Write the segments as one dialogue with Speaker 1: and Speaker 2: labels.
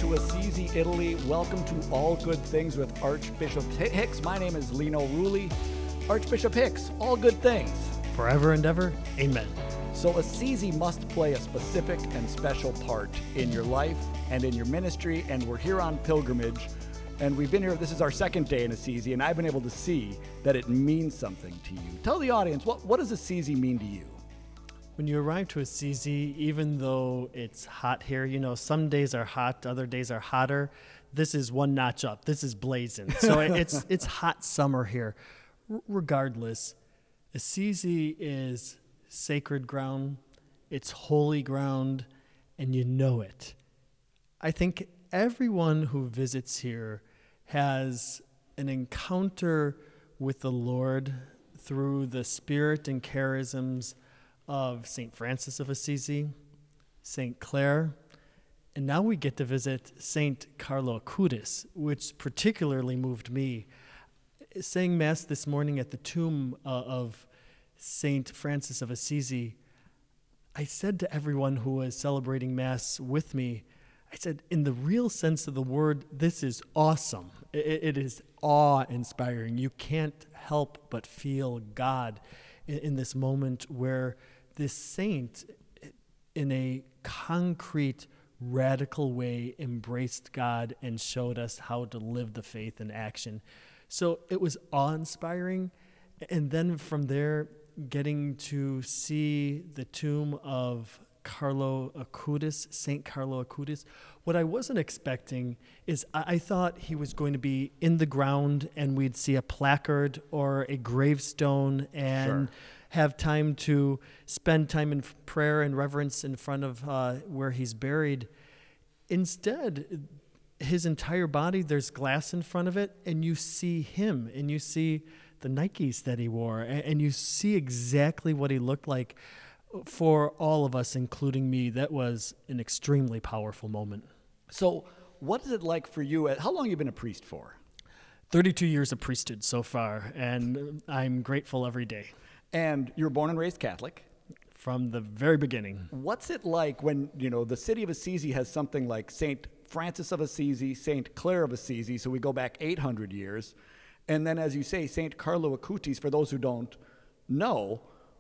Speaker 1: to Assisi, Italy. Welcome to All Good Things with Archbishop Hicks. My name is Lino Rulli. Archbishop Hicks, all good things.
Speaker 2: Forever and ever, amen.
Speaker 1: So Assisi must play a specific and special part in your life and in your ministry, and we're here on pilgrimage, and we've been here, this is our second day in Assisi, and I've been able to see that it means something to you. Tell the audience, what does Assisi mean to you?
Speaker 2: When you arrive to Assisi, even though it's hot here, some days are hot, other days are hotter. This is one notch up. This is blazing. So it's hot summer here. Regardless, Assisi is sacred ground. It's holy ground, and you know it. I think everyone who visits here has an encounter with the Lord through the spirit and charisms of St. Francis of Assisi, St. Clare, and now we get to visit St. Carlo Acutis, which particularly moved me. Saying Mass this morning at the tomb of St. Francis of Assisi, I said to everyone who was celebrating Mass with me, I said, in the real sense of the word, this is awesome. It is awe-inspiring. You can't help but feel God in this moment where this saint, in a concrete, radical way, embraced God and showed us how to live the faith in action. So it was awe-inspiring. And then from there, getting to see the tomb of Carlo Acutis, St. Carlo Acutis. What I wasn't expecting is I thought he was going to be in the ground and we'd see a placard or a gravestone and have time to spend time in prayer and reverence in front of where he's buried. Instead, his entire body, there's glass in front of it, and you see him, and you see the Nikes that he wore, and you see exactly what he looked like. For all of us, including me, that was an extremely powerful moment.
Speaker 1: So what is it like for you? How long have you been a priest for?
Speaker 2: 32 years of priesthood so far, and I'm grateful every day.
Speaker 1: And you were born and raised Catholic?
Speaker 2: From the very beginning.
Speaker 1: What's it like when, the city of Assisi has something like St. Francis of Assisi, St. Clare of Assisi, so we go back 800 years, and then, as you say, St. Carlo Acutis, for those who don't know,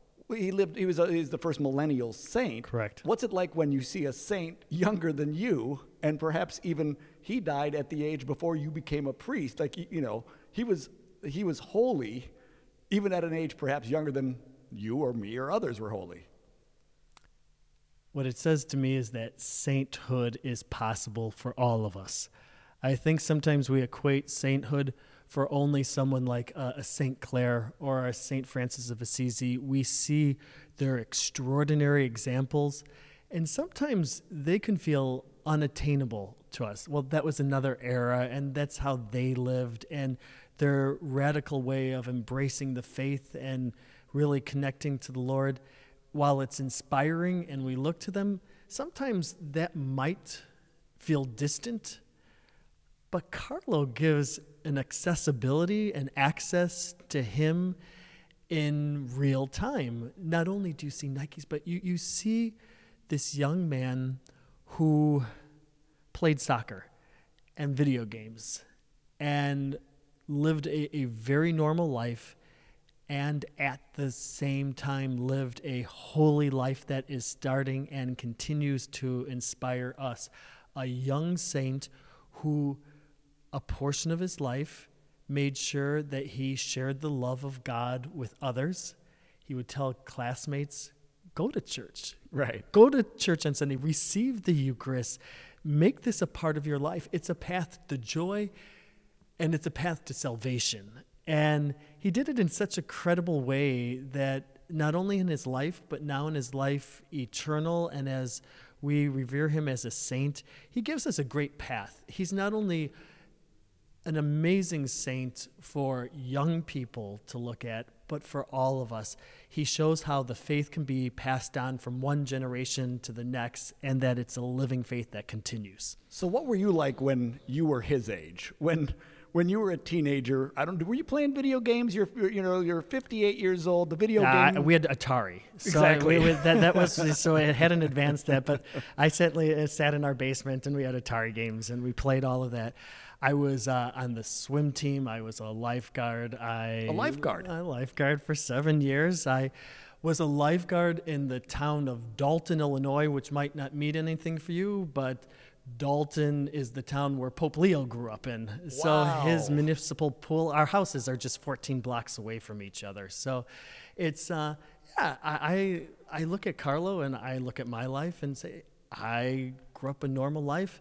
Speaker 1: he's the first millennial saint.
Speaker 2: Correct.
Speaker 1: What's it like when you see a saint younger than you, and perhaps even he died at the age before you became a priest? Like, he was holy, even at an age perhaps younger than you or me or others were holy.
Speaker 2: What it says to me is that sainthood is possible for all of us. I think sometimes we equate sainthood for only someone like a St. Clare or a St. Francis of Assisi. We see their extraordinary examples, and sometimes they can feel unattainable to us. Well, that was another era, and that's how they lived, and their radical way of embracing the faith and really connecting to the Lord. While it's inspiring and we look to them, sometimes that might feel distant, but Carlo gives an accessibility and access to him in real time. Not only do you see Nikes, but you see this young man who played soccer and video games and lived a very normal life, and at the same time lived a holy life that is starting and continues to inspire us. A young saint who a portion of his life made sure that he shared the love of God with others. He would tell classmates, go to church.
Speaker 1: Right.
Speaker 2: Go to church on Sunday. Receive the Eucharist. Make this a part of your life. It's a path to joy, and it's a path to salvation. And he did it in such a credible way that not only in his life, but now in his life eternal, and as we revere him as a saint, he gives us a great path. He's not only an amazing saint for young people to look at, but for all of us. He shows how the faith can be passed on from one generation to the next, and that it's a living faith that continues.
Speaker 1: So what were you like when you were his age? When when you were a teenager, were you playing video games? You're 58 years old. The video game.
Speaker 2: We had Atari. So
Speaker 1: Exactly.
Speaker 2: that was so it hadn't advanced that, but I certainly sat in our basement and we had Atari games and we played all of that. I was on the swim team. I was a lifeguard.
Speaker 1: A lifeguard?
Speaker 2: A lifeguard for 7 years. I was a lifeguard in the town of Dalton, Illinois, which might not mean anything for you, but Dalton is the town where Pope Leo grew up in. So
Speaker 1: Wow.
Speaker 2: his municipal pool, our houses are just 14 blocks away from each other. So it's, I look at Carlo and I look at my life and say, I grew up a normal life.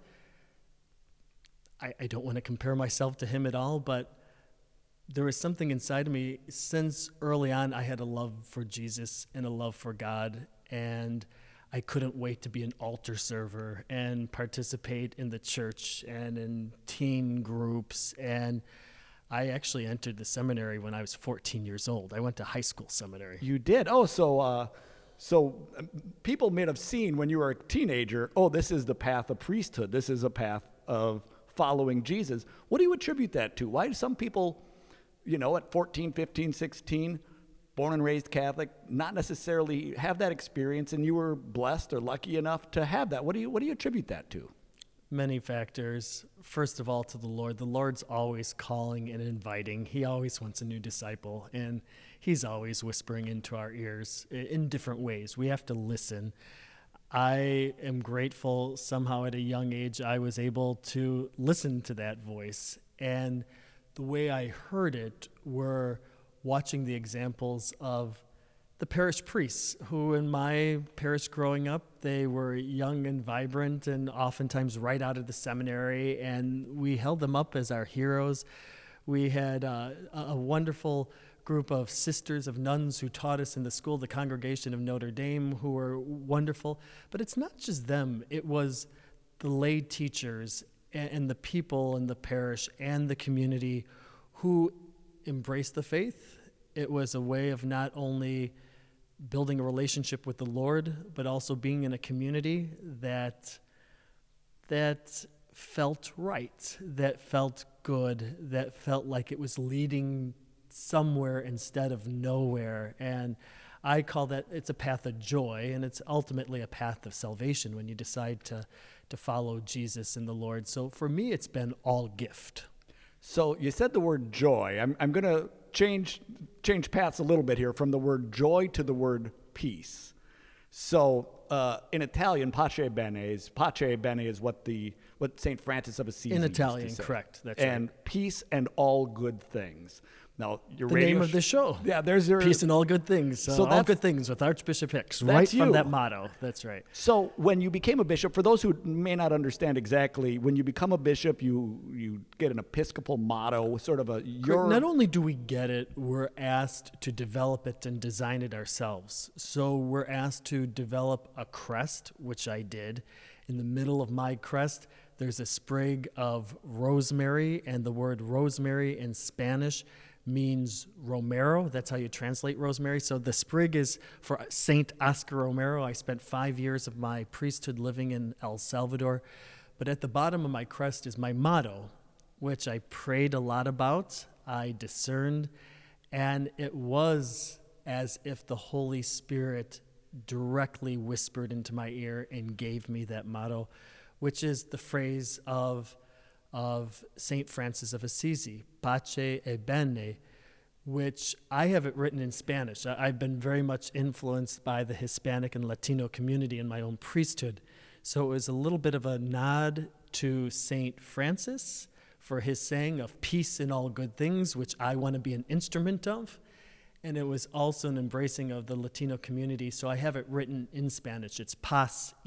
Speaker 2: I don't want to compare myself to him at all, but there was something inside of me since early on. I had a love for Jesus and a love for God, and I couldn't wait to be an altar server and participate in the church and in teen groups. And I actually entered the seminary when I was 14 years old. I went to high school seminary.
Speaker 1: You did? Oh, so people may have seen when you were a teenager, oh, this is the path of priesthood. This is a path of following Jesus. What do you attribute that to? Why do some people, at 14, 15, 16, born and raised Catholic, not necessarily have that experience, and you were blessed or lucky enough to have that? What do you attribute that to?
Speaker 2: Many factors. First of all, to the Lord. The Lord's always calling and inviting. He always wants a new disciple, and he's always whispering into our ears in different ways. We have to listen. I am grateful somehow at a young age I was able to listen to that voice. And the way I heard it were watching the examples of the parish priests, who in my parish growing up, they were young and vibrant and oftentimes right out of the seminary, and we held them up as our heroes. We had a wonderful group of sisters of nuns who taught us in the school, the Congregation of Notre Dame, who were wonderful. But it's not just them. It was the lay teachers and the people in the parish and the community who embraced the faith. It was a way of not only building a relationship with the Lord, but also being in a community that felt right, that felt good, that felt like it was leading somewhere instead of nowhere. And I call that, it's a path of joy, and it's ultimately a path of salvation when you decide to follow Jesus and the Lord. So for me, it's been all gift.
Speaker 1: So you said the word joy. I'm going to change paths a little bit here from the word joy to the word peace. So in Italian, pace bene is what St. Francis of Assisi
Speaker 2: In
Speaker 1: used
Speaker 2: Italian,
Speaker 1: to say.
Speaker 2: correct. That's
Speaker 1: and
Speaker 2: right.
Speaker 1: Peace and all good things. Now, your
Speaker 2: The
Speaker 1: radio
Speaker 2: name of the show.
Speaker 1: Yeah, there's your
Speaker 2: Peace and all good things.
Speaker 1: So
Speaker 2: All
Speaker 1: that's-
Speaker 2: good things with Archbishop Hicks,
Speaker 1: That's
Speaker 2: right from
Speaker 1: you.
Speaker 2: that motto. That's right.
Speaker 1: So when you became a bishop, for those who may not understand exactly, when you become a bishop, you get an Episcopal motto, sort of
Speaker 2: Not only do we get it, we're asked to develop it and design it ourselves. So we're asked to develop a crest, which I did. In the middle of my crest, there's a sprig of rosemary, and the word rosemary in Spanish means Romero. That's how you translate rosemary. So the sprig is for Saint Oscar Romero. I spent 5 years of my priesthood living in El Salvador. But at the bottom of my crest is my motto, which I prayed a lot about, I discerned, and it was as if the Holy Spirit directly whispered into my ear and gave me that motto, which is the phrase of St. Francis of Assisi, pace e bene, which I have it written in Spanish. I've been very much influenced by the Hispanic and Latino community in my own priesthood. So it was a little bit of a nod to St. Francis for his saying of peace in all good things, which I want to be an instrument of. And it was also an embracing of the Latino community. So I have it written in Spanish. It's paz